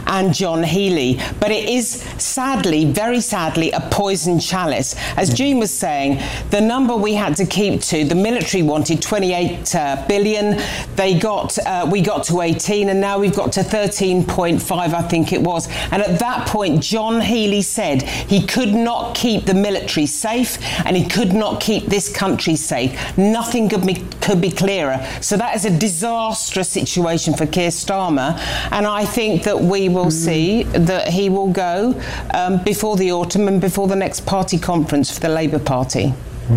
and John Healey. But it is sadly, very sadly, a poison chalice. As Jean was saying, the number we had to keep to, the military wanted 28 billion. We got to 18, and now we've got to 13.5, I think it was. And at that point, John Healey said he could not keep the military safe, and he could not keep this country safe. Nothing could be clearer. So that is a disastrous situation for Keir Starmer, and I think that we will see that he will go before the autumn and before the next party conference for the Labour Party.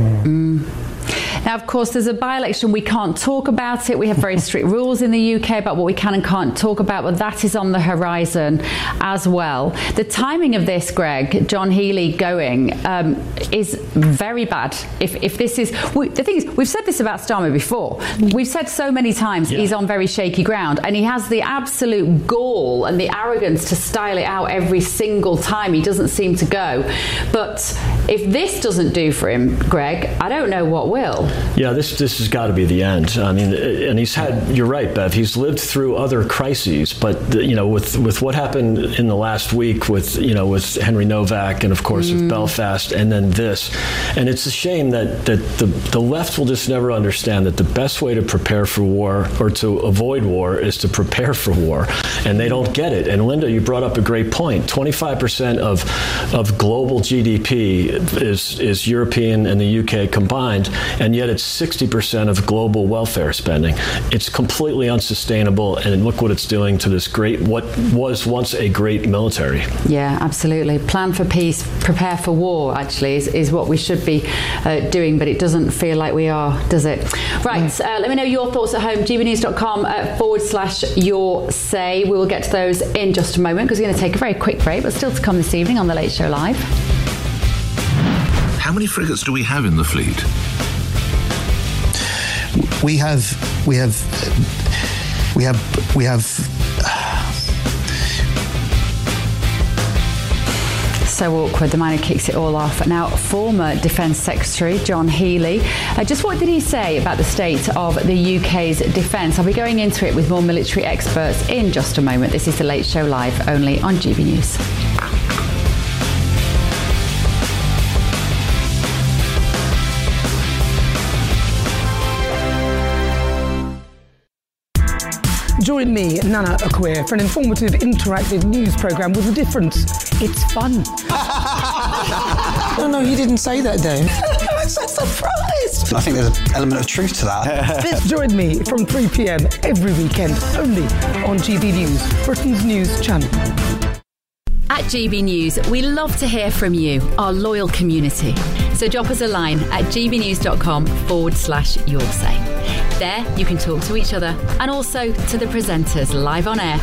Now, of course, there's a by-election. We can't talk about it. We have very strict rules in the UK about what we can and can't talk about, but that is on the horizon as well. The timing of this, Greg, John Healey going, is very bad. If this is... the thing is, we've said this about Starmer before. We've said so many times he's on very shaky ground, and he has the absolute gall and the arrogance to style it out every single time he doesn't seem to go. But if this doesn't do for him, Greg, I don't know what will. Yeah, this has got to be the end. I mean, and he's had, you're right, Bev, he's lived through other crises, but, with what happened in the last week with Henry Novak and, of course, with Belfast, and then this. And it's a shame that the left will just never understand that the best way to prepare for war or to avoid war is to prepare for war. And they don't get it. And Linda, you brought up a great point. 25% of global GDP is European and the UK combined, and yet it's 60% of global welfare spending. It's completely unsustainable, and look what it's doing to this what was once a great military. Yeah, absolutely. Plan for peace, prepare for war, actually, is what we should be doing, but it doesn't feel like we are, does it? Right, let me know your thoughts at home, gbnews.com/your say. We will get to those in just a moment, because we're going to take a very quick break, but still to come this evening on The Late Show Live. How many frigates do we have in the fleet? We have. So awkward, the man who kicks it all off. Now, former Defence Secretary John Healey, just what did he say about the state of the UK's defence? I'll be going into it with more military experts in just a moment. This is The Late Show Live, only on GB News. Join me, Nana Akua, for an informative, interactive news programme with a difference. It's fun. No, he didn't say that, Dave. I'm so surprised. I think there's an element of truth to that. Join me from 3 p.m. every weekend, only on GB News, Britain's news channel. At GB News, we love to hear from you, our loyal community. So drop us a line at gbnews.com/your say. There, you can talk to each other and also to the presenters live on air.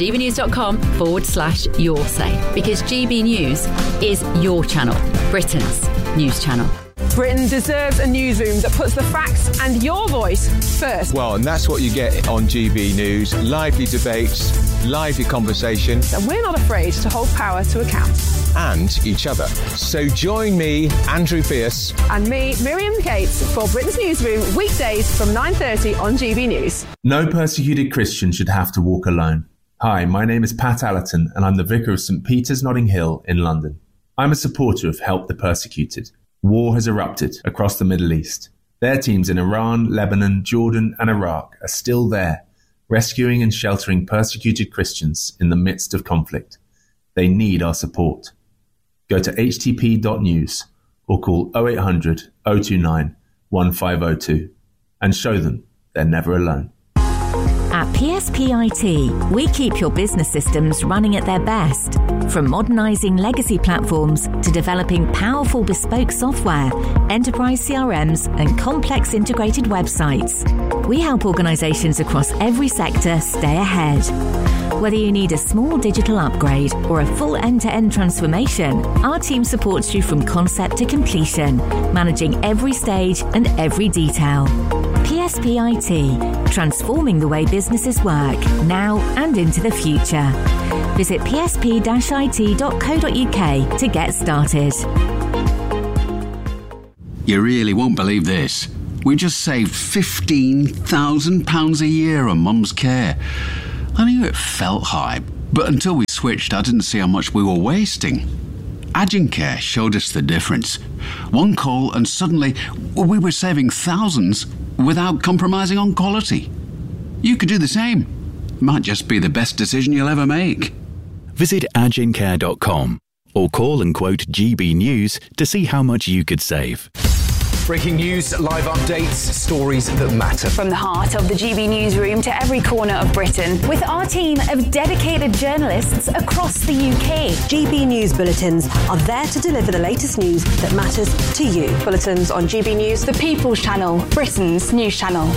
gbnews.com/your say. Because GB News is your channel, Britain's news channel. Britain deserves a newsroom that puts the facts and your voice first. Well, and that's what you get on GB News. Lively debates, lively conversations. And we're not afraid to hold power to account. And each other. So join me, Andrew Pierce. And me, Miriam Cates, for Britain's Newsroom, weekdays from 9:30 on GB News. No persecuted Christian should have to walk alone. Hi, my name is Pat Allerton, and I'm the Vicar of St Peter's Notting Hill in London. I'm a supporter of Help the Persecuted. War has erupted across the Middle East. Their teams in Iran, Lebanon, Jordan and Iraq are still there, rescuing and sheltering persecuted Christians in the midst of conflict. They need our support. Go to htp.news or call 0800 029 1502 and show them they're never alone. At PSP IT, we keep your business systems running at their best. From modernising legacy platforms to developing powerful bespoke software, enterprise CRMs and complex integrated websites. We help organisations across every sector stay ahead. Whether you need a small digital upgrade or a full end-to-end transformation, our team supports you from concept to completion, managing every stage and every detail. PSP IT, transforming the way businesses work now and into the future. Visit psp-it.co.uk to get started. You really won't believe this. We just saved £15,000 a year on Mum's care. I knew it felt high, but until we switched, I didn't see how much we were wasting. Agincare showed us the difference. One call and suddenly we were saving thousands without compromising on quality. You could do the same. Might just be the best decision you'll ever make. Visit agincare.com or call and quote GB News to see how much you could save. Breaking news, live updates, stories that matter. From the heart of the GB Newsroom to every corner of Britain, with our team of dedicated journalists across the UK. GB News Bulletins are there to deliver the latest news that matters to you. Bulletins on GB News, the People's Channel, Britain's news channel.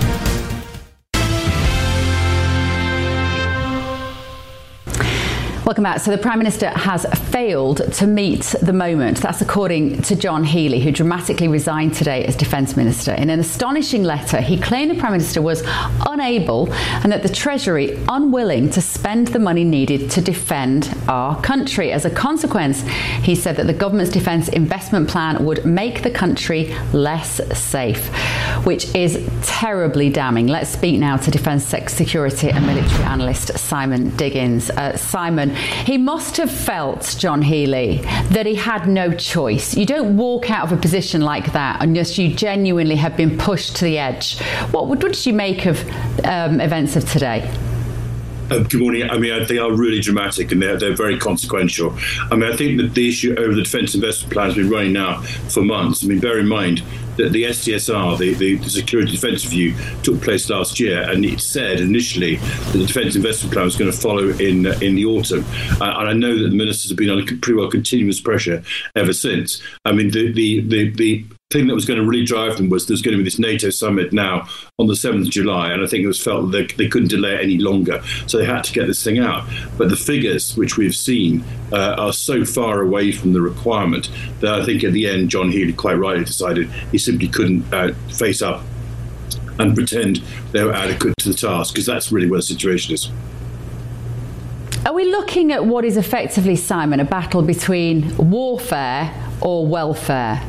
Welcome back. So the Prime Minister has failed to meet the moment. That's according to John Healey, who dramatically resigned today as Defence Minister. In an astonishing letter, he claimed the Prime Minister was unable and that the Treasury unwilling to spend the money needed to defend our country. As a consequence, he said that the government's defence investment plan would make the country less safe, which is terribly damning. Let's speak now to Defence Security and Military Analyst Simon Diggins. Simon, he must have felt, John Healey, that he had no choice. You don't walk out of a position like that unless you genuinely have been pushed to the edge. What did you make of events of today? Good morning. I mean, I think they are really dramatic and they're very consequential. I mean, I think that the issue over the defence investment plan has been running now for months. I mean, bear in mind that the SDSR, the Security Defence Review, took place last year, and it said initially that the defence investment plan was going to follow in the autumn. And I know that the ministers have been under pretty well continuous pressure ever since. I mean, the thing that was going to really drive them was there's going to be this NATO summit now on the 7th of July, and I think it was felt that they couldn't delay it any longer, so they had to get this thing out. But the figures which we've seen are so far away from the requirement that I think at the end John Healey quite rightly decided he simply couldn't face up and pretend they were adequate to the task, because that's really where the situation is. Are we looking at what is effectively, Simon, a battle between warfare or welfare?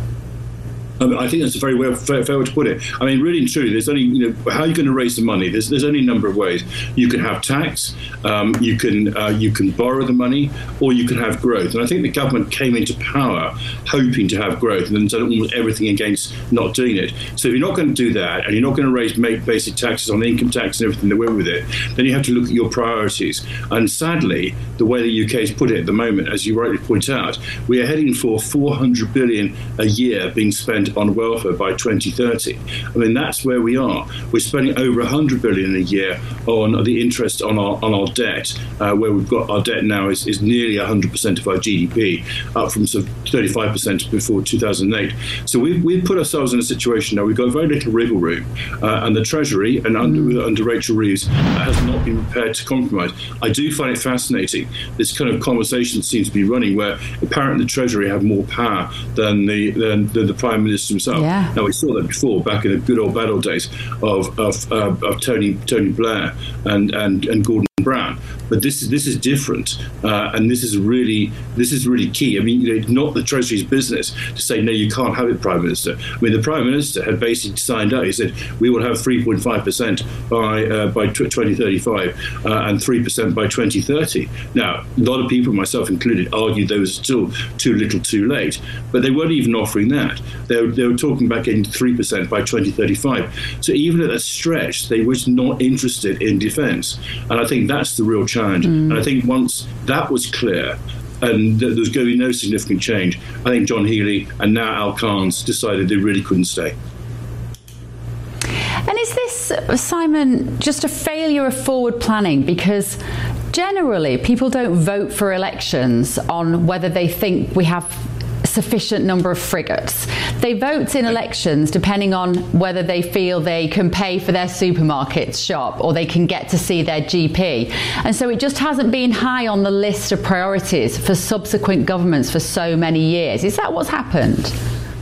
I think that's a very fair way to put it. I mean, really and truly, there's only, how are you going to raise the money? There's only a number of ways. You can have tax, you can borrow the money, or you can have growth. And I think the government came into power hoping to have growth and then done almost everything against not doing it. So if you're not going to do that, and you're not going to make basic taxes on the income tax and everything that went with it, then you have to look at your priorities. And sadly, the way the UK has put it at the moment, as you rightly point out, we are heading for 400 billion a year being spent on welfare by 2030. I mean, that's where we are. We're spending over 100 billion a year on the interest on our debt, where we've got our debt now is nearly 100% of our GDP, up from sort of 35% before 2008. So we've put ourselves in a situation now. We've got very little wriggle room, and the Treasury and under Rachel Reeves has not been prepared to compromise. I do find it fascinating. This kind of conversation seems to be running where apparently the Treasury have more power than the Prime Minister himself. Yeah. Now, we saw that before, back in the good old bad old days of Tony Blair and Gordon Brown. But this is different, and this is really key. I mean, not the Treasury's business to say no, you can't have it, Prime Minister. I mean, the Prime Minister had basically signed out. He said we will have 3.5% by 2035 and 3% by 2030. Now, a lot of people, myself included, argued they was still too little, too late. But they weren't even offering that. They were talking about getting 3% by 2035. So even at that stretch, they were not interested in defence, and I think that's the real challenge. And I think once that was clear and there was going to be no significant change, I think John Healey and now Al Khan's decided they really couldn't stay. And is this, Simon, just a failure of forward planning? Because generally people don't vote for elections on whether they think we have sufficient number of frigates. They vote in elections depending on whether they feel they can pay for their supermarket shop or they can get to see their GP. And so it just hasn't been high on the list of priorities for subsequent governments for so many years. Is that what's happened?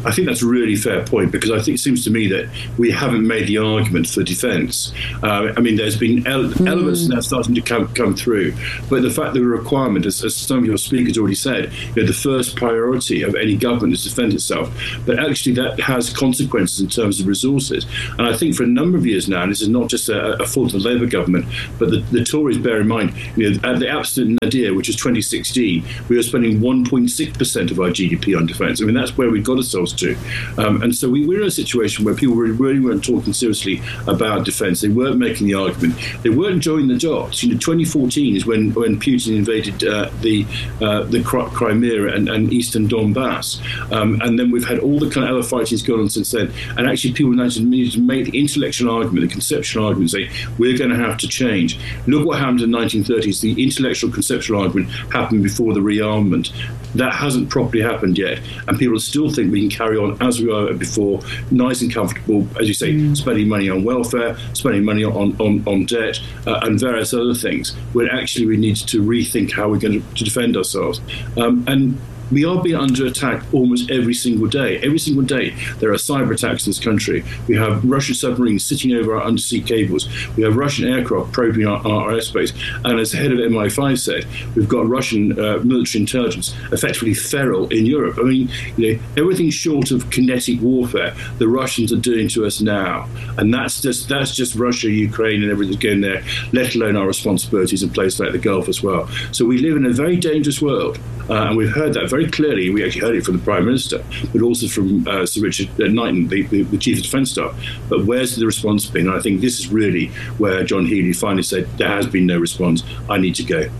I think that's a really fair point, because I think it seems to me that we haven't made the argument for defence. I mean, there's been elements now starting to come through, but the fact that the requirement, as some of your speakers already said, the first priority of any government is to defend itself. But actually, that has consequences in terms of resources. And I think for a number of years now, and this is not just a fault of the Labour government, but the Tories, bear in mind, at the absolute nadir, which was 2016, we were spending 1.6% of our GDP on defence. I mean, that's where we got ourselves to. And so we were in a situation where people really weren't talking seriously about defence. They weren't making the argument. They weren't enjoying the jobs. 2014 is when Putin invaded the Crimea and eastern Donbass. And then we've had all the kind of other fightings going on since then. And actually, people needed to make the intellectual argument, the conceptual argument, say, we're going to have to change. Look what happened in the 1930s. The intellectual, conceptual argument happened before the rearmament. That hasn't properly happened yet. And people still think we can carry on as we were before, nice and comfortable, as you say, spending money on welfare, spending money on debt, and various other things, when actually we need to rethink how we're going to defend ourselves. And we are being under attack almost every single day. Every single day, there are cyber attacks in this country. We have Russian submarines sitting over our undersea cables. We have Russian aircraft probing our airspace. And as the head of MI5 said, we've got Russian military intelligence effectively feral in Europe. I mean, everything short of kinetic warfare, the Russians are doing to us now. And that's just Russia, Ukraine, and everything going there, let alone our responsibilities in places like the Gulf as well. So we live in a very dangerous world. And we've heard that very clearly. We actually heard it from the Prime Minister, but also from Sir Richard Knighton, the Chief of Defence Staff. But where's the response been? And I think this is really where John Healey finally said, there has been no response, I need to go.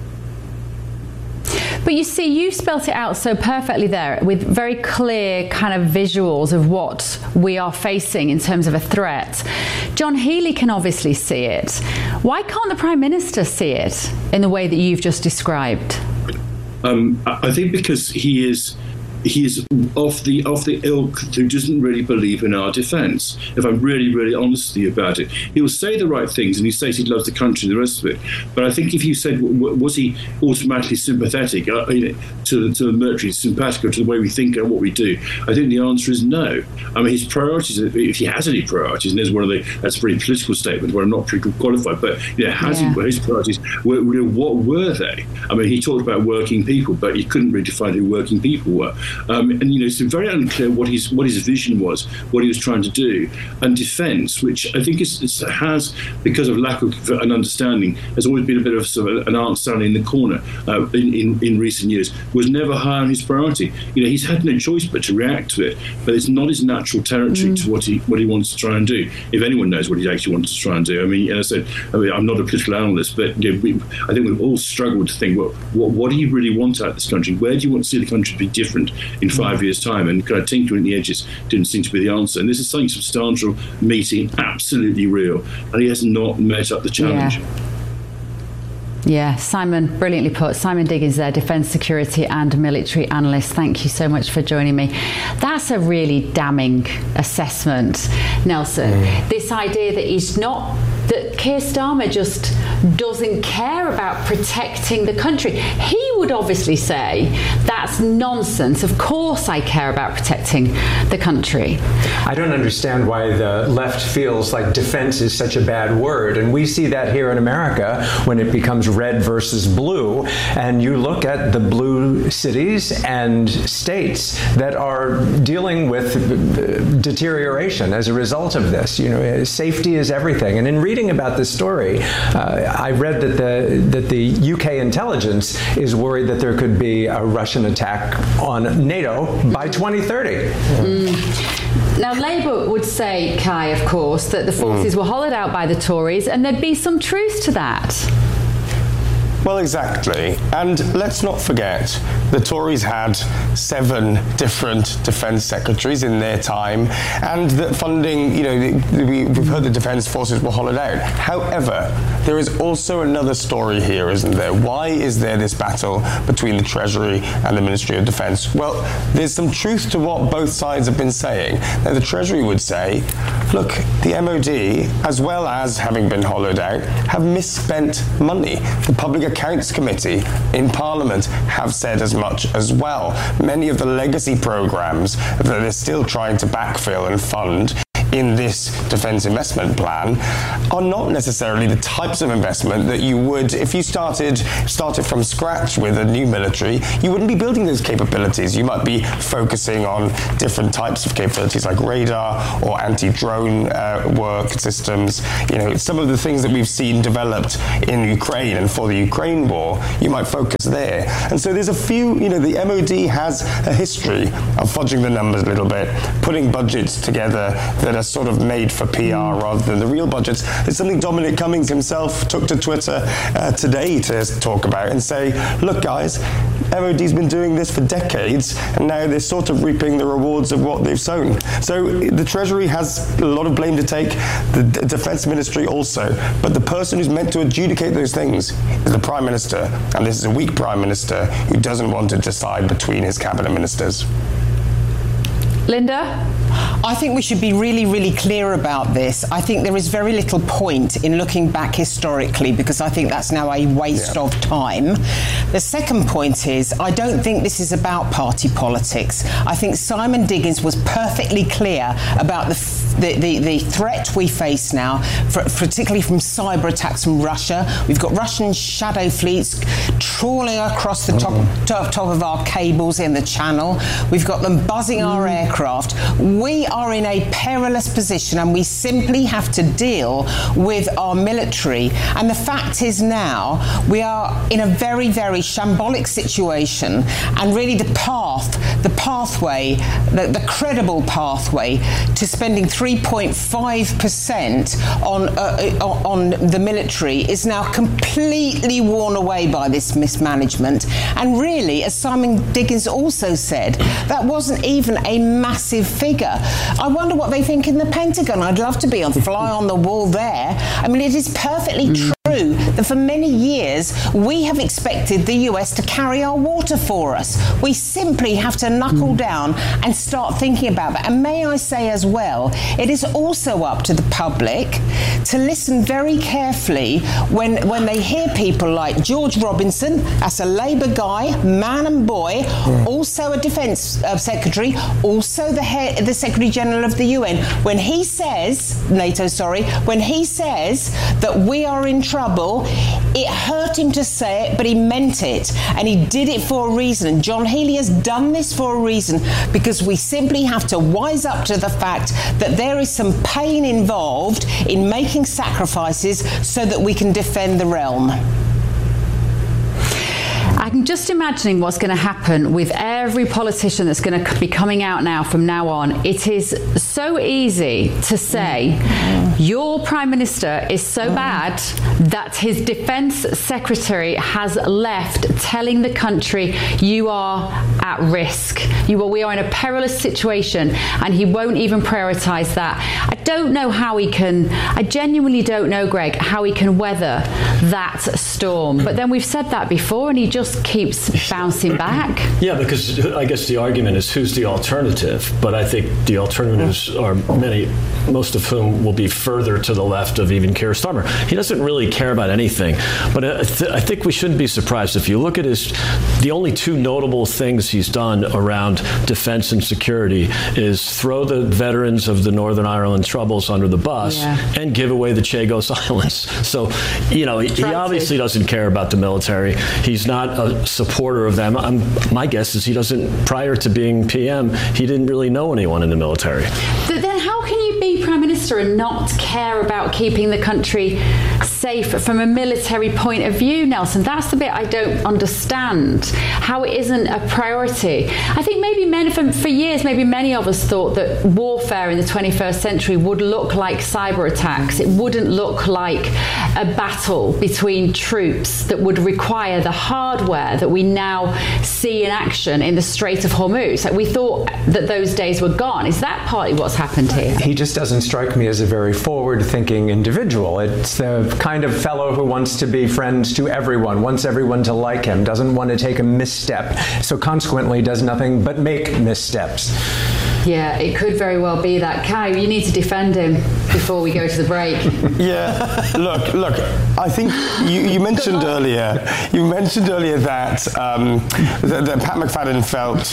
But you see, you spelt it out so perfectly there with very clear kind of visuals of what we are facing in terms of a threat. John Healey can obviously see it. Why can't the Prime Minister see it in the way that you've just described? I think because he is of the ilk who doesn't really believe in our defence. If I'm really, really honest with you about it, he will say the right things and he says he loves the country and the rest of it. But I think if you said, was he automatically sympathetic to the military, sympathetic to the way we think and what we do, I think the answer is no. I mean, his priorities, if he has any priorities, and there's one of that's a pretty political statement where I'm not pretty qualified, but his priorities, what were they? I mean, he talked about working people, but he couldn't really define who working people were. And it's very unclear what his vision was, what he was trying to do. And defence, which I think has, because of lack of an understanding, has always been a bit of sort of an art standing in the corner in recent years, was never high on his priority. He's had no choice but to react to it, but it's not his natural territory to what he wants to try and do. If anyone knows what he actually wants to try and do, I mean, as I said, I'm not a political analyst, but I think we've all struggled to think, what do you really want out of this country? Where do you want to see the country to be different in 5 years' time? And kind of tinkering at the edges didn't seem to be the answer. And this is something substantial, meaty, absolutely real, and he has not met up the challenge. Yeah, Simon, brilliantly put. Simon Diggins there, Defence, Security and Military Analyst. Thank you so much for joining me. That's a really damning assessment, Nelson. This idea that Keir Starmer just doesn't care about protecting the country. He would obviously say, that's nonsense. Of course I care about protecting the country. I don't understand why the left feels like defense is such a bad word. And we see that here in America when it becomes red versus blue. And you look at the blue cities and states that are dealing with deterioration as a result of this. Safety is everything. And in reading about this story, I read that the UK intelligence is worried that there could be a Russian attack on NATO by 2030. Now, Labour would say, Kai, of course, that the forces were hollowed out by the Tories, and there'd be some truth to that. Well, exactly. And let's not forget, the Tories had 7 different defence secretaries in their time, and that funding, we've heard the defence forces were hollowed out. However, there is also another story here, isn't there? Why is there this battle between the Treasury and the Ministry of Defence? Well, there's some truth to what both sides have been saying. Now, the Treasury would say, look, the MOD, as well as having been hollowed out, have misspent money. The public Accounts Committee in Parliament have said as much as well. Many of the legacy programmes that they're still trying to backfill and fund in this defence investment plan are not necessarily the types of investment that you would, if you started from scratch with a new military, you wouldn't be building those capabilities. You might be focusing on different types of capabilities like radar or anti-drone work systems. You know, some of the things that we've seen developed in Ukraine and for the Ukraine war, you might focus there. And so there's a few, you know, the MOD has a history of fudging the numbers a little bit, putting budgets together that are sort of made for PR rather than the real budgets. It's something Dominic Cummings himself took to Twitter today to talk about and say, look guys, MOD's been doing this for decades and now they're sort of reaping the rewards of what they've sown. So the Treasury has a lot of blame to take, the Defence Ministry also, but the person who's meant to adjudicate those things is the Prime Minister, and this is a weak Prime Minister who doesn't want to decide between his cabinet ministers. Linda? I think we should be really, really clear about this. I think there is very little point in looking back historically because I think that's now a waste of time. The second point is I don't think this is about party politics. I think Simon Diggins was perfectly clear about the threat we face now, particularly from cyber attacks from Russia. We've got Russian shadow fleets trawling across the top of our cables in the Channel. We've got them buzzing our aircraft. We are in a perilous position and we simply have to deal with our military. And the fact is now we are in a very, very shambolic situation, and really the credible pathway to spending 3.5% on the military is now completely worn away by this mismanagement. And really, as Simon Diggins also said, that wasn't even a massive figure. I wonder what they think in the Pentagon. I'd love to be on fly on the wall there. I mean, it is perfectly true that for many years we have expected the US to carry our water for us. We simply have to knuckle down and start thinking about that. And may I say as well, it is also up to the public to listen very carefully when they hear people like George Robinson, that's a Labour guy, man and boy, also a Defence Secretary, also the Secretary General of the UN, when he says that we are in trouble, it hurt him to say it, but he meant it, and he did it for a reason. And John Healey has done this for a reason, because we simply have to wise up to the fact that there is some pain involved in making sacrifices so that we can defend the realm. I'm just imagining what's going to happen with every politician that's going to be coming out now from now on. It is so easy to say your Prime Minister is so bad that his Defence Secretary has left telling the country you are at risk. We are in a perilous situation, and he won't even prioritise that. I don't know how he can, I genuinely don't know, Greg, how he can weather that storm. But then we've said that before and he just keeps bouncing back. Yeah, because I guess the argument is who's the alternative? But I think the alternatives are most of whom will be further to the left of even Keir Starmer. He doesn't really care about anything. But I think we shouldn't be surprised. If you look at the only two notable things he's done around defense and security is throw the veterans of the Northern Ireland troubles under the bus and give away the Chagos Islands. So, he obviously doesn't care about the military. He's not a supporter of them. My guess is he doesn't, prior to being PM, he didn't really know anyone in the military. But then how can you be Prime Minister and not care about keeping the country safe from a military point of view, Nelson? That's the bit I don't understand, how it isn't a priority. I think maybe for years, maybe many of us thought that warfare in the 21st century would look like cyber attacks. It wouldn't look like a battle between troops that would require the hardware that we now see in action in the Strait of Hormuz. Like, we thought that those days were gone. Is that partly what's happened here? He just doesn't strike me as a very forward-thinking individual. It's the kind of fellow who wants to be friends to everyone, wants everyone to like him, doesn't want to take a misstep, so consequently does nothing but make missteps. Yeah, it could very well be that. Kai, you need to defend him before we go to the break. Yeah, look. I think you mentioned earlier. You mentioned earlier that that Pat McFadden felt.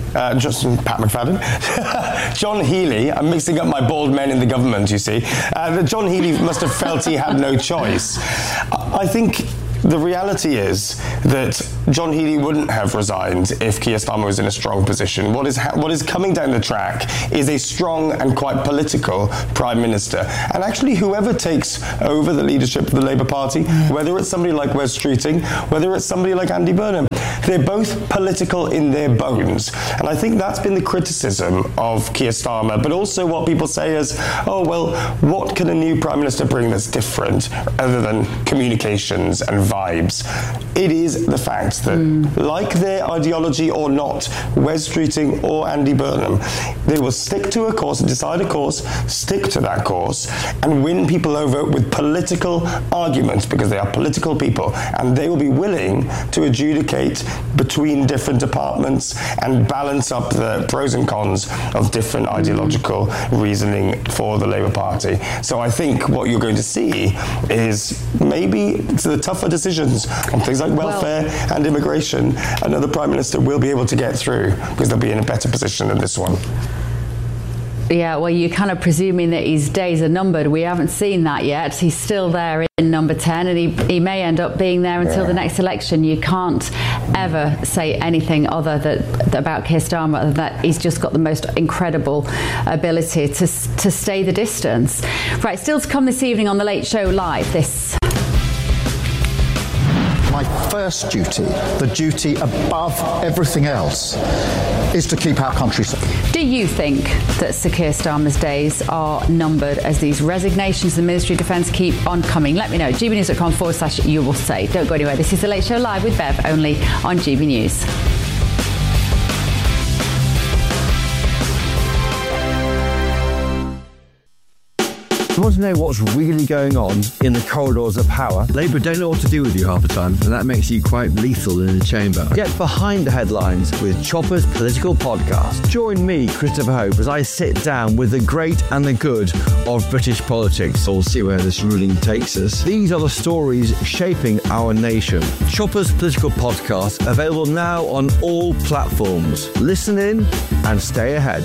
John Healey. I'm mixing up my bald men in the government. You see, that John Healey must have felt he had no choice. I think. The reality is that John Healey wouldn't have resigned if Keir Starmer was in a strong position. What is coming down the track is a strong and quite political Prime Minister. And actually, whoever takes over the leadership of the Labour Party, whether it's somebody like Wes Streeting, whether it's somebody like Andy Burnham, they're both political in their bones. And I think that's been the criticism of Keir Starmer, but also what people say is, oh, well, what can a new Prime Minister bring that's different other than communications and vibes? It is the fact that, like their ideology or not, Wes Streeting or Andy Burnham, they will stick to a course, decide a course, stick to that course, and win people over with political arguments, because they are political people, and they will be willing to adjudicate between different departments and balance up the pros and cons of different ideological reasoning for the Labour Party. So I think what you're going to see is maybe the tougher decisions on things like welfare and immigration, another Prime Minister will be able to get through because they'll be in a better position than this one. Yeah, well, you're kind of presuming that his days are numbered. We haven't seen that yet. He's still there in number 10, and he may end up being there until the next election. You can't ever say anything other about Keir Starmer that he's just got the most incredible ability to stay the distance. Right, still to come this evening on The Late Show Live, this... My first duty, the duty above everything else, is to keep our country safe. Do you think that Sir Keir Starmer's days are numbered as these resignations in the Ministry of Defence keep on coming? Let me know. gbnews.com/you will say. Don't go anywhere. This is The Late Show Live with Bev, only on GB News. You want to know what's really going on in the corridors of power? Labour don't know what to do with you half the time, and that makes you quite lethal in the chamber. Get behind the headlines with Chopper's Political Podcast. Join me, Christopher Hope, as I sit down with the great and the good of British politics. We'll see where this ruling takes us. These are the stories shaping our nation. Chopper's Political Podcast, available now on all platforms. Listen in and stay ahead.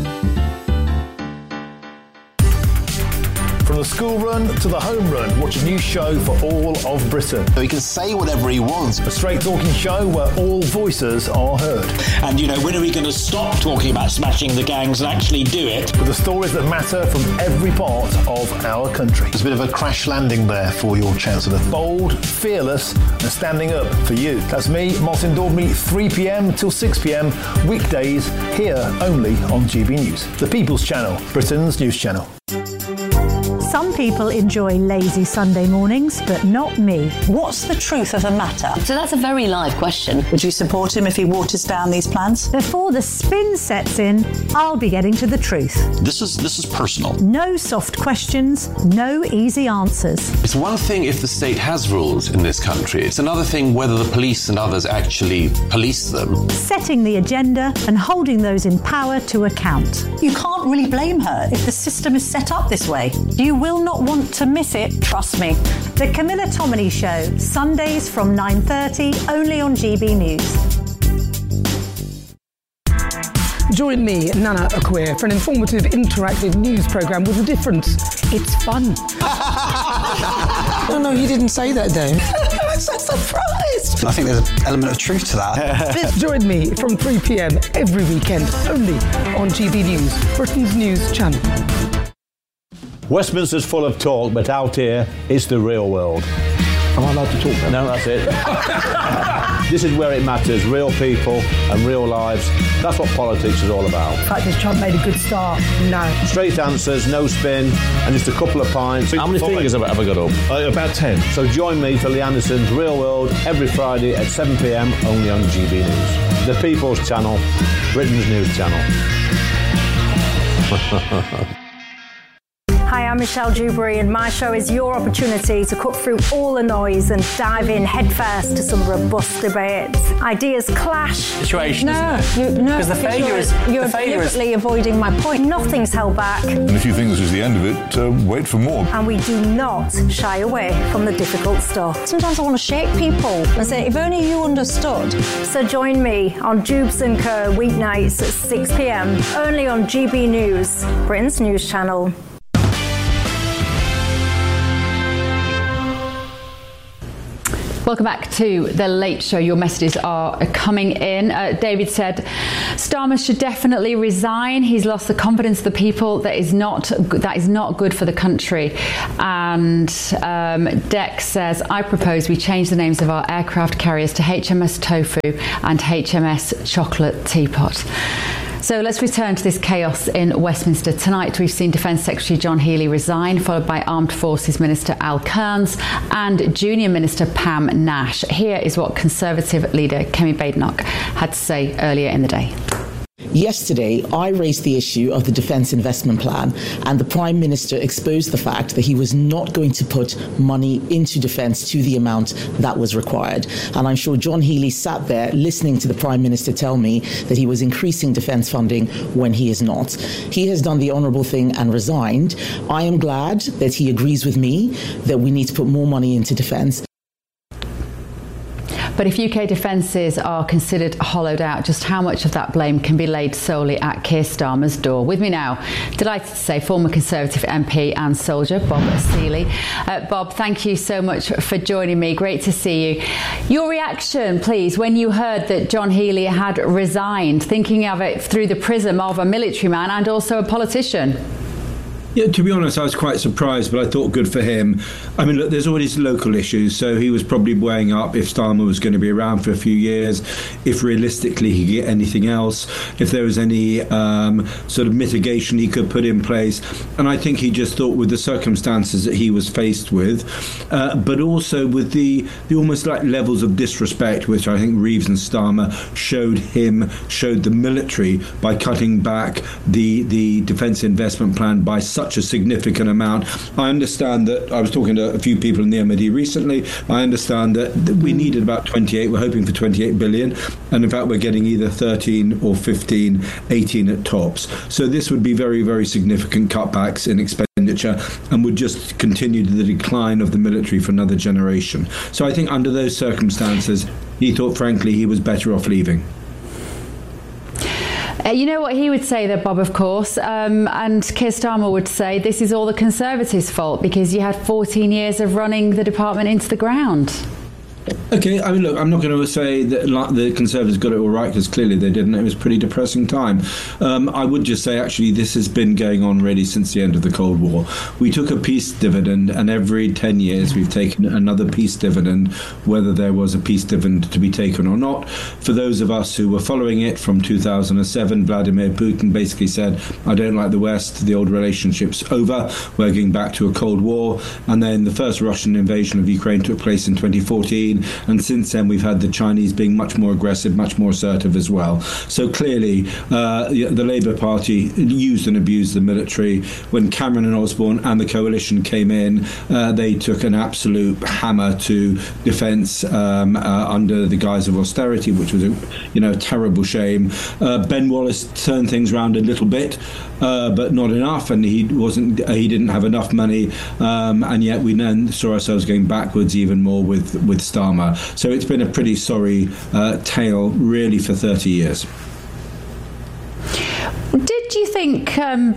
From the school run to the home run, watch a new show for all of Britain. So he can say whatever he wants. A straight talking show where all voices are heard. And, you know, when are we going to stop talking about smashing the gangs and actually do it? With the stories that matter from every part of our country. There's a bit of a crash landing there for your Chancellor. Bold, fearless and standing up for you. That's me, Martin Daubney, 3 p.m. till 6 p.m. weekdays, here only on GB News. The People's Channel, Britain's news channel. Some people enjoy lazy Sunday mornings, but not me. What's the truth of the matter? So that's a very live question. Would you support him if he waters down these plans? Before the spin sets in, I'll be getting to the truth. This is personal. No soft questions, no easy answers. It's one thing if the state has rules in this country. It's another thing whether the police and others actually police them. Setting the agenda and holding those in power to account. You can't really blame her if the system is set up this way. You will not want to miss it, trust me. The Camilla Tominey Show, Sundays from 9:30, only on GB News. Join me, Nana Akweer, for an informative, interactive news programme with a difference. It's fun. No, you didn't say that, Dave. I'm so surprised. I think there's an element of truth to that. Join me from 3 p.m. every weekend, only on GB News, Britain's news channel. Westminster's full of talk, but out here, it's the real world. Am I allowed to talk then? No, that's it. This is where it matters, real people and real lives. That's what politics is all about. In fact, has Trump made a good start? No. Straight answers, no spin, and just a couple of pints. How many fingers have I got up? About 10. So join me for Lee Anderson's Real World every Friday at 7 p.m, only on GB News. The People's Channel, Britain's news channel. Hi, I'm Michelle Dewberry, and my show is your opportunity to cut through all the noise and dive in headfirst to some robust debates. Ideas clash. Situation. Because you're deliberately avoiding my point. Nothing's held back. And if you think this is the end of it, wait for more. And we do not shy away from the difficult stuff. Sometimes I want to shake people and say, if only you understood. So join me on Jubes & Co. weeknights at 6 p.m. only on GB News, Britain's news channel. Welcome back to The Late Show. Your messages are coming in. David said, Starmer should definitely resign. He's lost the confidence of the people. That is not good for the country. And Dex says, I propose we change the names of our aircraft carriers to HMS Tofu and HMS Chocolate Teapot. So let's return to this chaos in Westminster. Tonight we've seen Defence Secretary John Healey resign, followed by Armed Forces Minister Al Kearns and Junior Minister Pam Nash. Here is what Conservative leader Kemi Badenoch had to say earlier in the day. Yesterday, I raised the issue of the Defence Investment Plan, and the Prime Minister exposed the fact that he was not going to put money into defence to the amount that was required. And I'm sure John Healey sat there listening to the Prime Minister tell me that he was increasing defence funding when he is not. He has done the honourable thing and resigned. I am glad that he agrees with me that we need to put more money into defence. But if UK defences are considered hollowed out, just how much of that blame can be laid solely at Keir Starmer's door? With me now, delighted to say, former Conservative MP and soldier, Bob Seely. Bob, thank you so much for joining me. Great to see you. Your reaction, please, when you heard that John Healey had resigned, thinking of it through the prism of a military man and also a politician. Yeah, to be honest, I was quite surprised, but I thought good for him. I mean, look, there's always local issues, so he was probably weighing up if Starmer was going to be around for a few years, if realistically he could get anything else, if there was any sort of mitigation he could put in place. And I think he just thought with the circumstances that he was faced with, but also with the almost like levels of disrespect which I think Reeves and Starmer showed the military by cutting back the Defence Investment Plan by such a significant amount. I understand that, I was talking to a few people in the MOD recently, I understand that we needed about 28, we're hoping for 28 billion, and in fact we're getting either 13 or 15, 18 at tops. So this would be very, very significant cutbacks in expenditure and would just continue the decline of the military for another generation. So I think under those circumstances, he thought frankly he was better off leaving. You know what he would say there, Bob, of course, and Keir Starmer would say this is all the Conservatives' fault because you had 14 years of running the department into the ground. Okay, I mean, look, I'm not going to say that the Conservatives got it all right, because clearly they didn't. It was a pretty depressing time. I would just say, actually, this has been going on really since the end of the Cold War. We took a peace dividend, and every 10 years we've taken another peace dividend, whether there was a peace dividend to be taken or not. For those of us who were following it from 2007, Vladimir Putin basically said, I don't like the West, the old relationship's over, we're going back to a Cold War. And then the first Russian invasion of Ukraine took place in 2014. And since then, we've had the Chinese being much more aggressive, much more assertive as well. So clearly, the Labour Party used and abused the military. When Cameron and Osborne and the coalition came in, they took an absolute hammer to defence under the guise of austerity, which was a terrible shame. Ben Wallace turned things around a little bit, but not enough, and he didn't have enough money, and yet we then saw ourselves going backwards even more with Starmer. So it's been a pretty sorry tale, really, for 30 years. Do you think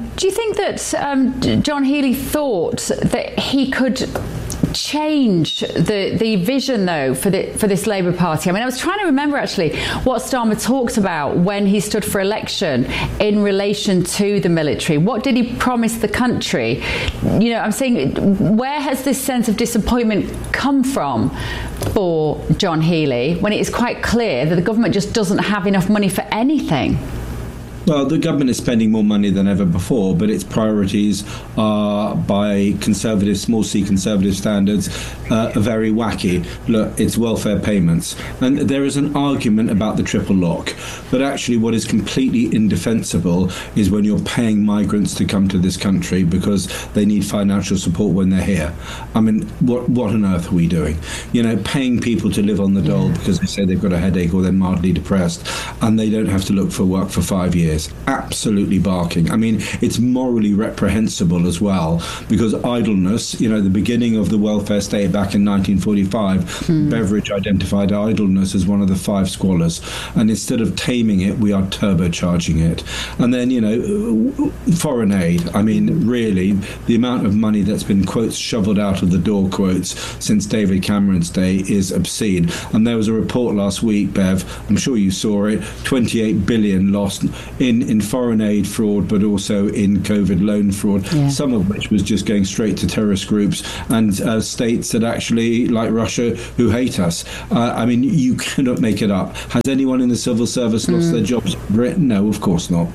that John Healey thought that he could change the vision, though, for this Labour Party? I mean, I was trying to remember actually what Starmer talked about when he stood for election in relation to the military. What did he promise the country? I'm saying, where has this sense of disappointment come from for John Healey when it is quite clear that the government just doesn't have enough money for anything? Well, the government is spending more money than ever before, but its priorities are, by conservative, small c conservative standards, are very wacky. Look, it's welfare payments. And there is an argument about the triple lock, but actually what is completely indefensible is when you're paying migrants to come to this country because they need financial support when they're here. I mean, what on earth are we doing? You know, paying people to live on the dole because they say they've got a headache or they're mildly depressed and they don't have to look for work for 5 years. Absolutely barking. I mean, it's morally reprehensible as well, because idleness, you know, the beginning of the welfare state back in 1945, Beveridge identified idleness as one of the 5 squalors. And instead of taming it, we are turbocharging it. And then, you know, foreign aid. I mean, really, the amount of money that's been, quotes, shoveled out of the door, quotes, since David Cameron's day is obscene. And there was a report last week, Bev, I'm sure you saw it, 28 billion lost in foreign aid fraud, but also in COVID loan fraud, some of which was just going straight to terrorist groups and states that actually, like Russia, who hate us. I mean, you cannot make it up. Has anyone in the civil service lost their jobs in Britain? No, of course not.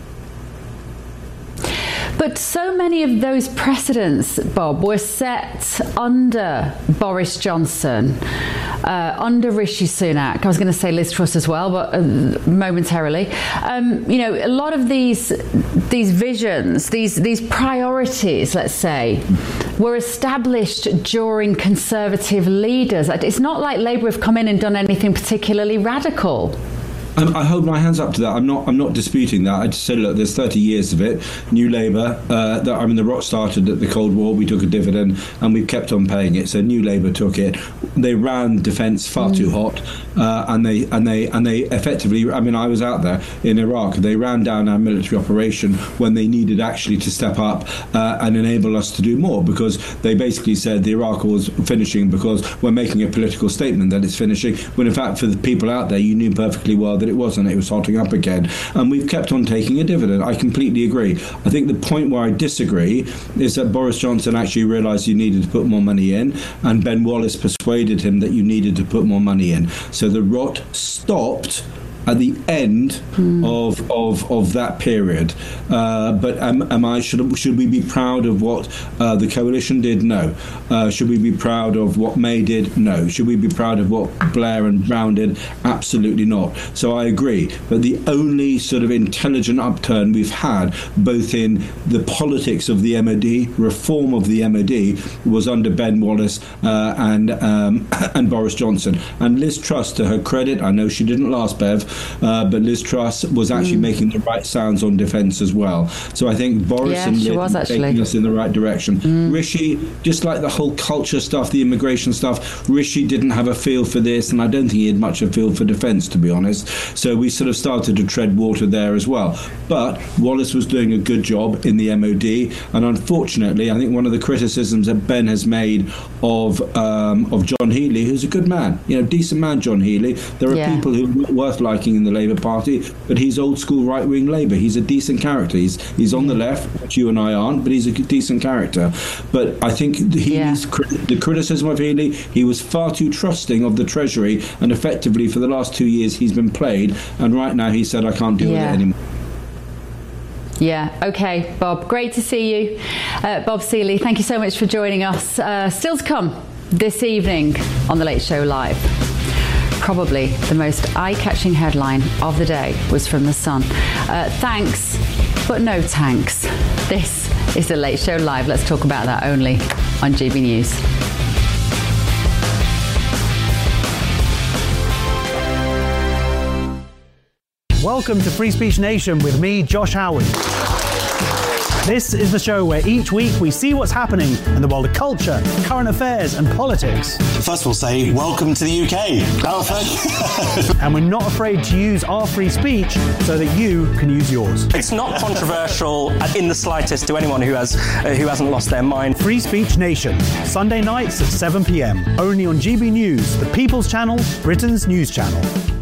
But so many of those precedents, Bob, were set under Boris Johnson, under Rishi Sunak. I was going to say Liz Truss as well, but momentarily. You know, a lot of these visions, these priorities, let's say, were established during Conservative leaders. It's not like Labour have come in and done anything particularly radical. I hold my hands up to that. I'm not disputing that. I just said, look, there's 30 years of it. New Labour, the rot started at the Cold War. We took a dividend, and we've kept on paying it. So New Labour took it. They ran defence far too hot, and they effectively. I mean, I was out there in Iraq. They ran down our military operation when they needed actually to step up and enable us to do more, because they basically said the Iraq was finishing because we're making a political statement that it's finishing. When in fact, for the people out there, you knew perfectly well that it wasn't. It was hotting up again, and we've kept on taking a dividend. I completely agree. I think the point where I disagree is that Boris Johnson actually realised you needed to put more money in, and Ben Wallace persuaded him that you needed to put more money in. So the rot stopped at the end of that period. But should we be proud of what the coalition did? No. Should we be proud of what May did? No. Should we be proud of what Blair and Brown did? Absolutely not. So I agree. But the only sort of intelligent upturn we've had, both in the politics of the MOD, reform of the MOD, was under Ben Wallace and Boris Johnson. And Liz Truss, to her credit, I know she didn't last, Bev, but Liz Truss was actually making the right sounds on defence as well. So I think Boris and Liz are taking us in the right direction. Rishi, just like the whole culture stuff, the immigration stuff, Rishi didn't have a feel for this, and I don't think he had much of a feel for defence, to be honest. So we sort of started to tread water there as well. But Wallace was doing a good job in the MOD, and unfortunately, I think one of the criticisms that Ben has made of John Healey, who's a good man, decent man, John Healey. There are people who are worth liking in the Labour Party, but he's old school right-wing Labour. He's a decent character. He's on the left, which you and I aren't, but he's a decent character. But I think the criticism of Healey, he was far too trusting of the Treasury, and effectively for the last 2 years he's been played, and right now he said, I can't deal with it anymore. Yeah, okay, Bob. Great to see you. Bob Seely, thank you so much for joining us. Still to come this evening on The Late Show Live. Probably the most eye-catching headline of the day was from The Sun. Thanks, but no tanks. This is The Late Show Live. Let's talk about that only on GB News. Welcome to Free Speech Nation with me, Josh Howard. This is the show where each week we see what's happening in the world of culture, current affairs and politics. First we'll say, welcome to the UK. Oh, thank you. And we're not afraid to use our free speech so that you can use yours. It's not controversial in the slightest to anyone who hasn't lost their mind. Free Speech Nation, Sunday nights at 7 p.m. Only on GB News, the People's Channel, Britain's news channel.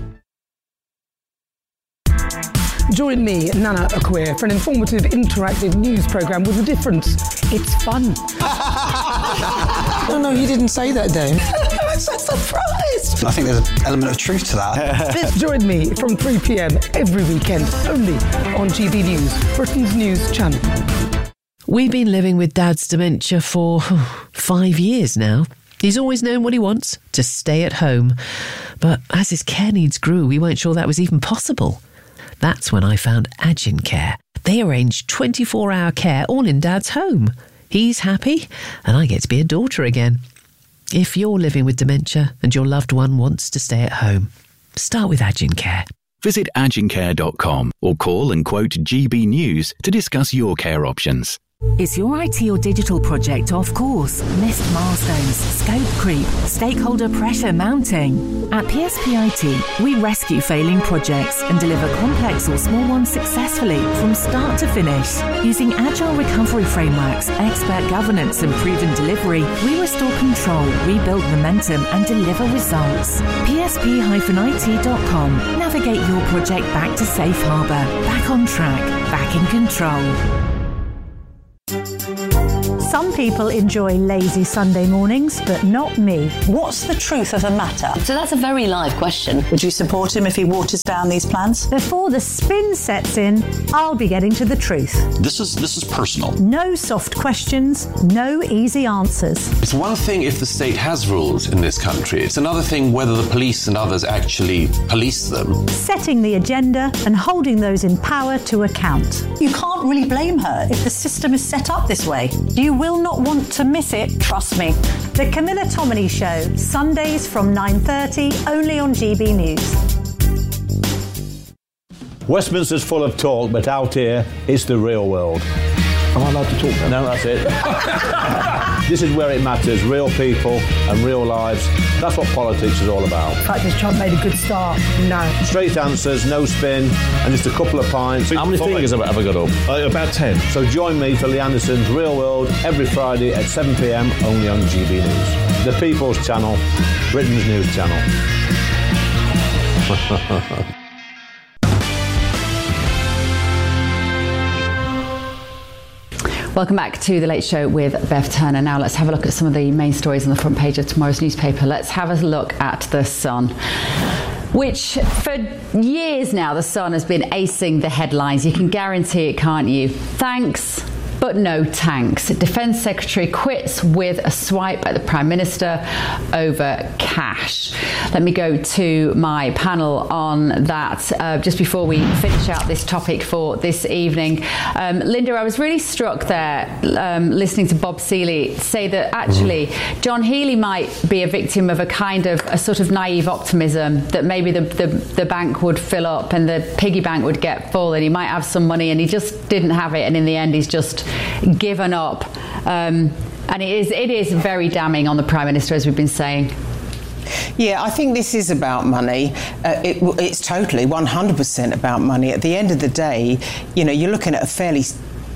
Join me, Nana Akua, for an informative, interactive news programme with a difference. It's fun. No, he didn't say that, though. I'm so surprised. I think there's an element of truth to that. Join me from 3 p.m. every weekend, only on GB News, Britain's news channel. We've been living with Dad's dementia for 5 years now. He's always known what he wants, to stay at home. But as his care needs grew, we weren't sure that was even possible. That's when I found Agin Care. They arrange 24-hour care all in Dad's home. He's happy, and I get to be a daughter again. If you're living with dementia and your loved one wants to stay at home, start with Agin Care. Visit agincare.com or call and quote GB News to discuss your care options. Is your IT or digital project off course? Missed milestones, scope creep, stakeholder pressure mounting? At PSP IT, we rescue failing projects and deliver complex or small ones successfully from start to finish. Using agile recovery frameworks, expert governance and proven delivery, we restore control, rebuild momentum and deliver results. PSP-IT.com. Navigate your project back to safe harbour, back on track, back in control. Some people enjoy lazy Sunday mornings, but not me. What's the truth of the matter? So that's a very live question. Would you support him if he waters down these plans? Before the spin sets in, I'll be getting to the truth. This is personal. No soft questions, no easy answers. It's one thing if the state has rules in this country. It's another thing whether the police and others actually police them. Setting the agenda and holding those in power to account. You can't really blame her if the system is set up this way. You will not want to miss it, trust me. The Camilla Tominey Show, Sundays from 9:30, only on GB News. Westminster's full of talk, but out here, it's the real world. Am I allowed to talk now? No, that's it. This is where it matters, real people and real lives. That's what politics is all about. In fact, this Trump made a good start. No. Straight answers, no spin, and just a couple of pints. How many fingers have I got up? About 10. So join me for Lee Anderson's Real World every Friday at 7 p.m, only on GB News. The People's Channel, Britain's news channel. Welcome back to The Late Show with Bev Turner. Now let's have a look at some of the main stories on the front page of tomorrow's newspaper. Let's have a look at The Sun, which for years now, The Sun has been acing the headlines. You can guarantee it, can't you? Thanks, but no tanks. Defence Secretary quits with a swipe at the Prime Minister over cash. Let me go to my panel on that just before we finish out this topic for this evening. Linda, I was really struck there listening to Bob Seeley say that actually John Healey might be a victim of a sort of naive optimism that maybe the bank would fill up and the piggy bank would get full and he might have some money, and he just didn't have it, and in the end he's just given up. And it is very damning on the Prime Minister, as we've been saying. Yeah, I think this is about money. It's totally 100% about money. At the end of the day, you know, you're looking at a fairly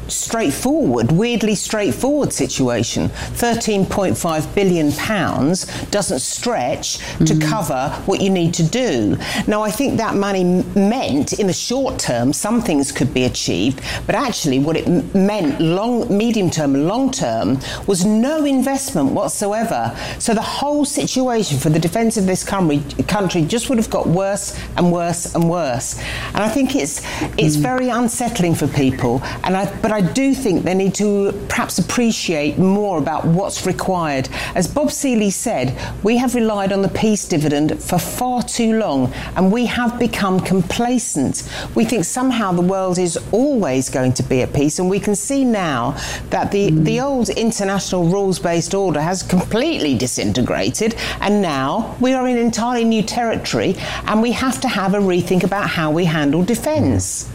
weirdly straightforward situation. £13.5 billion doesn't stretch to cover what you need to do. Now, I think that money meant in the short term some things could be achieved, but actually what it meant medium term and long term was no investment whatsoever. So the whole situation for the defence of this country just would have got worse and worse and worse. And I think it's very unsettling for people, but I do think they need to perhaps appreciate more about what's required. As Bob Seeley said, we have relied on the peace dividend for far too long, and we have become complacent. We think somehow the world is always going to be at peace, and we can see now that the old international rules-based order has completely disintegrated, and now we are in entirely new territory, and we have to have a rethink about how we handle defence.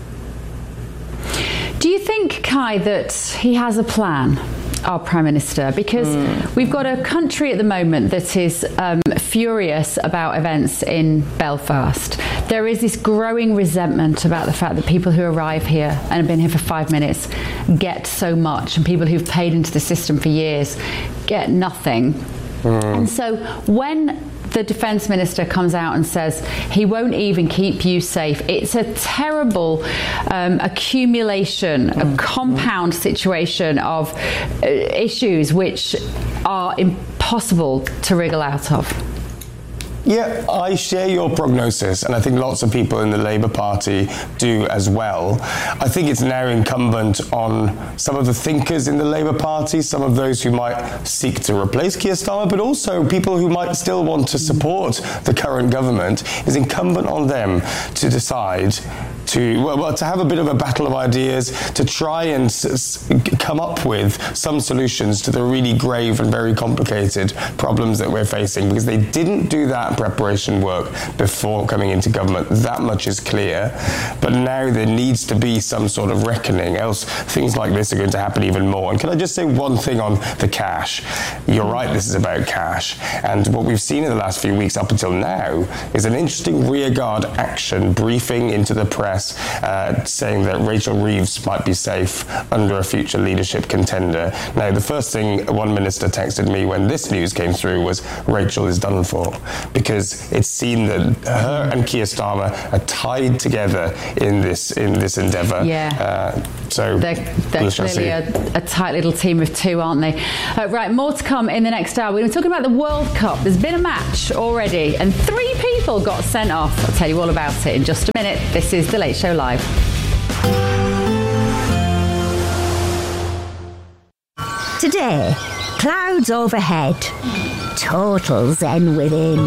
Do you think, Kai, that he has a plan, our Prime Minister? Because we've got a country at the moment that is furious about events in Belfast. There is this growing resentment about the fact that people who arrive here and have been here for 5 minutes get so much, and people who've paid into the system for years get nothing. And so when the Defence Minister comes out and says he won't even keep you safe, it's a terrible accumulation, a compound situation of issues which are impossible to wriggle out of. Yeah, I share your prognosis, and I think lots of people in the Labour Party do as well. I think it's now incumbent on some of the thinkers in the Labour Party, some of those who might seek to replace Keir Starmer, but also people who might still want to support the current government. It's incumbent on them to decide to have a bit of a battle of ideas, to try and come up with some solutions to the really grave and very complicated problems that we're facing, because they didn't do that preparation work before coming into government. That much is clear. But now there needs to be some sort of reckoning, else things like this are going to happen even more. And can I just say one thing on the cash? You're right, this is about cash. And what we've seen in the last few weeks up until now is an interesting rearguard action briefing into the press saying that Rachel Reeves might be safe under a future leadership contender. Now, the first thing one minister texted me when this news came through was Rachel is done for, because it's seen that her and Keir Starmer are tied together in this endeavour. Yeah. So they're clearly a tight little team of two, aren't they? Right, more to come in the next hour. We're talking about the World Cup. There's been a match already, and 3 people got sent off. I'll tell you all about it in just a minute. This is The Late Show Live. Today, clouds overhead, total zen within.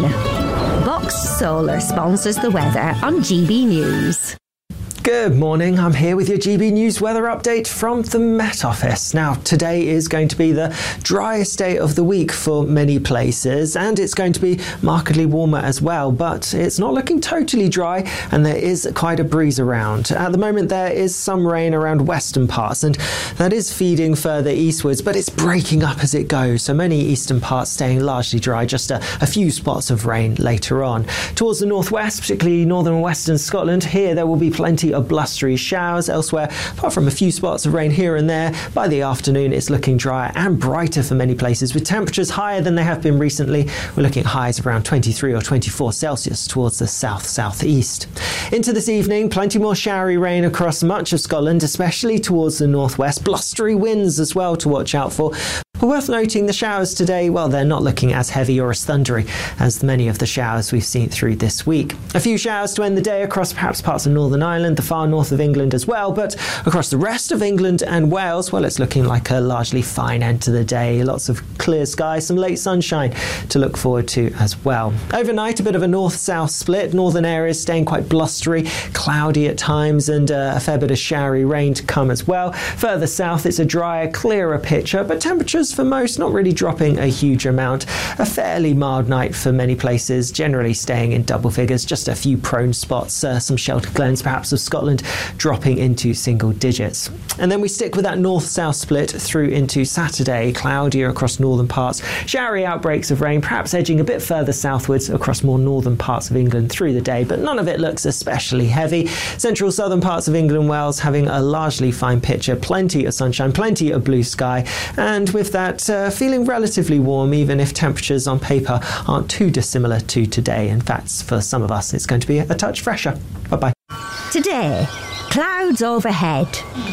Box Solar sponsors the weather on GB News. Good morning, I'm here with your GB News weather update from the Met Office. Now, today is going to be the driest day of the week for many places, and it's going to be markedly warmer as well, but it's not looking totally dry, and there is quite a breeze around. At the moment, there is some rain around western parts, and that is feeding further eastwards, but it's breaking up as it goes, so many eastern parts staying largely dry, just a few spots of rain later on. Towards the northwest, particularly northern and western Scotland, here there will be plenty of blustery showers. Elsewhere, apart from a few spots of rain here and there, by the afternoon it's looking drier and brighter for many places, with temperatures higher than they have been recently. We're looking at highs around 23 or 24 Celsius towards the south-southeast. Into this evening, plenty more showery rain across much of Scotland, especially towards the northwest. Blustery winds as well to watch out for. But worth noting, the showers today, well, they're not looking as heavy or as thundery as many of the showers we've seen through this week. A few showers to end the day across perhaps parts of Northern Ireland, the far north of England as well, but across the rest of England and Wales, well, it's looking like a largely fine end to the day. Lots of clear skies, some late sunshine to look forward to as well. Overnight, a bit of a north-south split. Northern areas staying quite blustery, cloudy at times, and a fair bit of showery rain to come as well. Further south, it's a drier, clearer picture, but temperatures for most not really dropping a huge amount. A fairly mild night for many places, generally staying in double figures, just a few prone spots, some sheltered glens perhaps of Scotland dropping into single digits. And then we stick with that north-south split through into Saturday, cloudier across northern parts, showery outbreaks of rain, perhaps edging a bit further southwards across more northern parts of England through the day, but none of it looks especially heavy. Central southern parts of England and Wales having a largely fine picture, plenty of sunshine, plenty of blue sky, and with that feeling relatively warm, even if temperatures on paper aren't too dissimilar to today. In fact, for some of us, it's going to be a touch fresher. Bye-bye. Today, clouds overhead,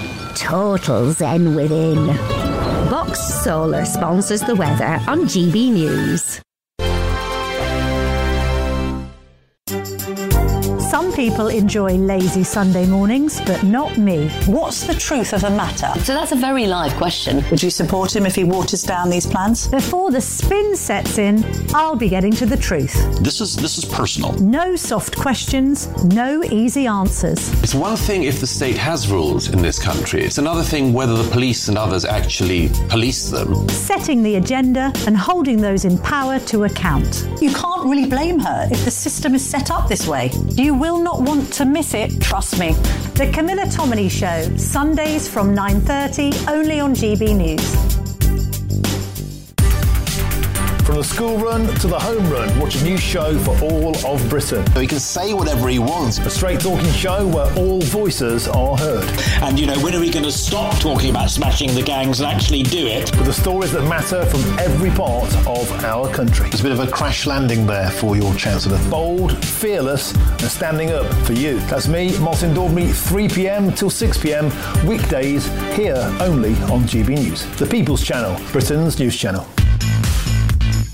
total zen within. Box Solar sponsors the weather on GB News. Some people enjoy lazy Sunday mornings, but not me. What's the truth of the matter? So that's a very live question. Would you support him if he waters down these plans? Before the spin sets in, I'll be getting to the truth. This is personal. No soft questions, no easy answers. It's one thing if the state has rules in this country. It's another thing whether the police and others actually police them. Setting the agenda and holding those in power to account. You can't really blame her if the system is set up this way. You will not want to miss it, trust me. The Camilla Tominey Show, Sundays from 9:30, only on GB News. From the school run to the home run, watch a new show for all of Britain. He can say whatever he wants. A straight talking show where all voices are heard. And, when are we going to stop talking about smashing the gangs and actually do it? With the stories that matter from every part of our country. There's a bit of a crash landing there for your Chancellor. Bold, fearless, and standing up for you. That's me, Martin Daubney, 3 p.m. till 6 p.m. weekdays, here only on GB News. The People's Channel, Britain's news channel.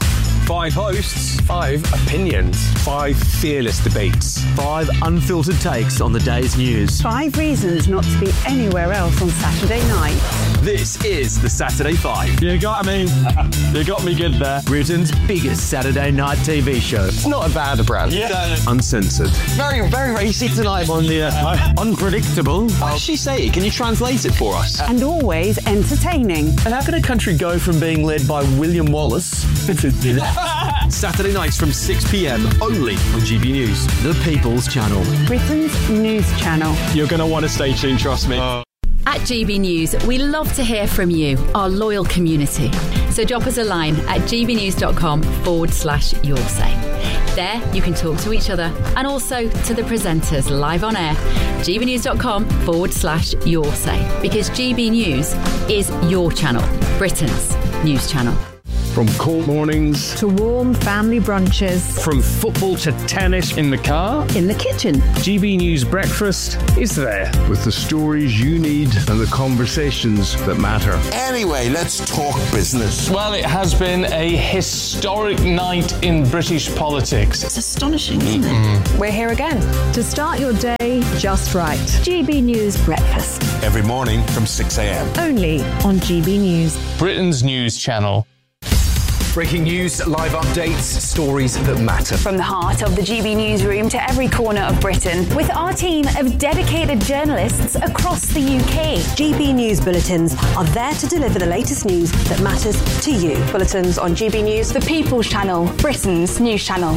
5 hosts, 5 opinions, 5 fearless debates, 5 unfiltered takes on the day's news. 5 reasons not to be anywhere else on Saturday night. This is the Saturday 5. You got me. You got me good there. Britain's biggest Saturday night TV show. It's not a bad brand. Yeah. Uncensored. Very, very racy tonight. On the unpredictable. What did she say? Can you translate it for us? And always entertaining. And how can a country go from being led by William Wallace Saturday nights from 6 p.m. only on GB News, the People's Channel. Britain's news channel. You're going to want to stay tuned, trust me. At GB News, we love to hear from you, our loyal community. So drop us a line at gbnews.com/your say. There, you can talk to each other and also to the presenters live on air. gbnews.com/your say. Because GB News is your channel, Britain's news channel. From cold mornings to warm family brunches. From football to tennis in the car. In the kitchen. GB News Breakfast is there. With the stories you need and the conversations that matter. Anyway, let's talk business. Well, it has been a historic night in British politics. It's astonishing, isn't it? We're here again to start your day just right. GB News Breakfast. Every morning from 6 a.m. Only on GB News. Britain's news channel. Breaking news, live updates, stories that matter. From the heart of the GB newsroom to every corner of Britain, with our team of dedicated journalists across the UK. GB News bulletins are there to deliver the latest news that matters to you. Bulletins on GB News, the People's Channel, Britain's news channel.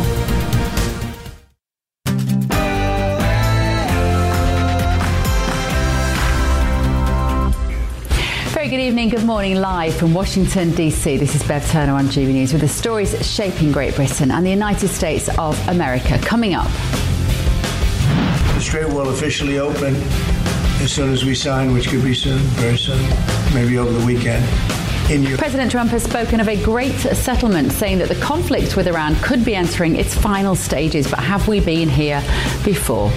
Good evening, good morning, live from Washington, D.C. This is Bev Turner on GB News with the stories shaping Great Britain and the United States of America. Coming up. The Strait will officially open as soon as we sign, which could be soon, very soon, maybe over the weekend. President Trump has spoken of a great settlement, saying that the conflict with Iran could be entering its final stages. But have we been here before?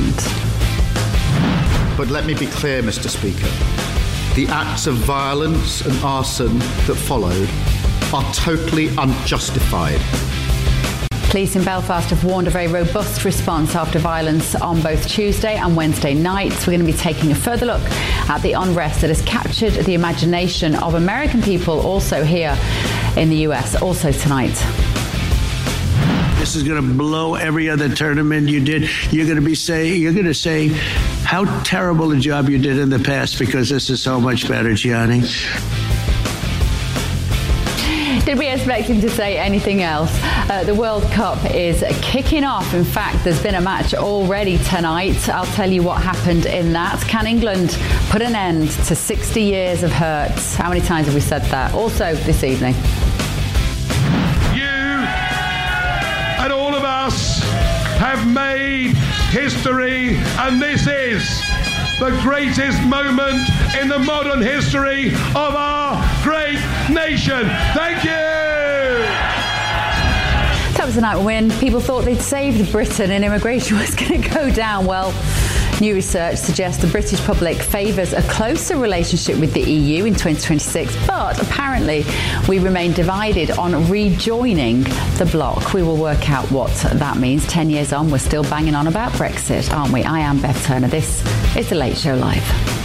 But let me be clear, Mr. Speaker. The acts of violence and arson that followed are totally unjustified. Police in Belfast have warned a very robust response after violence on both Tuesday and Wednesday nights. We're going to be taking a further look at the unrest that has captured the imagination of American people also here in the US, also tonight. This is going to blow every other tournament you did. You're going to say how terrible a job you did in the past because this is so much better, Gianni. Did we expect him to say anything else? The World Cup is kicking off. In fact, there's been a match already tonight. I'll tell you what happened in that. Can England put an end to 60 years of hurt? How many times have we said that? Also this evening. And all of us have made history, and this is the greatest moment in the modern history of our great nation. Thank you! That was a night when people thought they'd saved Britain and immigration was going to go down. Well, new research suggests the British public favours a closer relationship with the EU in 2026, but apparently we remain divided on rejoining the bloc. We will work out what that means. 10 years on, we're still banging on about Brexit, aren't we? I am Bev Turner. This is The Late Show Live.